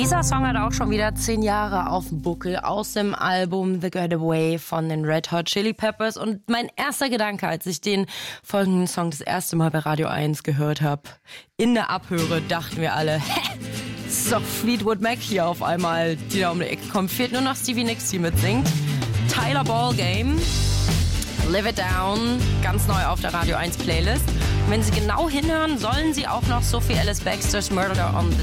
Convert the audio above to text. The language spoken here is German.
Dieser Song hat auch schon wieder 10 Jahre auf dem Buckel aus dem Album The Getaway von den Red Hot Chili Peppers. Und mein erster Gedanke, als ich den folgenden Song das erste Mal bei Radio 1 gehört habe, in der Abhöre, dachten wir alle, das ist doch Fleetwood Mac hier auf einmal, die da um die Ecke kommt. Fehlt nur noch Stevie Nicks, die mitsingt. Tyler Ballgame, Live It Down, ganz neu auf der Radio 1 Playlist. Und wenn Sie genau hinhören, sollen Sie auch noch Sophie Ellis-Bextor's Murder on the